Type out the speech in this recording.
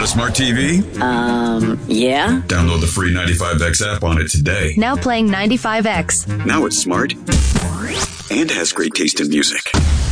a smart TV? Yeah. Download the free 95X app on it today. Now playing 95X. Now it's smart and has great taste in music.